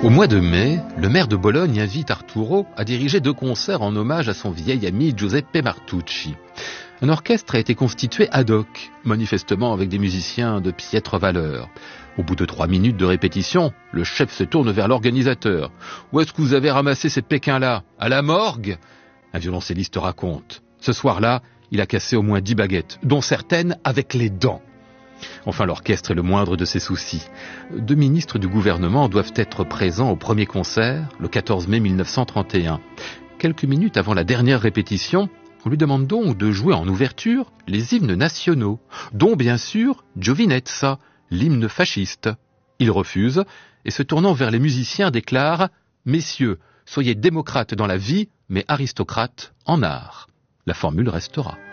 Au mois de mai, le maire de Bologne invite Arturo à diriger 2 concerts en hommage à son vieil ami Giuseppe Martucci. Un orchestre a été constitué ad hoc, manifestement avec des musiciens de piètre valeur. Au bout de 3 minutes de répétition, le chef se tourne vers l'organisateur. « Où est-ce que vous avez ramassé ces Pékins-là ? À la morgue ?» Un violoncelliste raconte. Ce soir-là, il a cassé au moins 10 baguettes, dont certaines avec les dents. Enfin, l'orchestre est le moindre de ses soucis. 2 ministres du gouvernement doivent être présents au premier concert, le 14 mai 1931. Quelques minutes avant la dernière répétition, on lui demande donc de jouer en ouverture les hymnes nationaux, dont bien sûr Giovinezza, l'hymne fasciste. Il refuse et se tournant vers les musiciens déclare « Messieurs, soyez démocrates dans la vie, mais aristocrates en art ». La formule restera.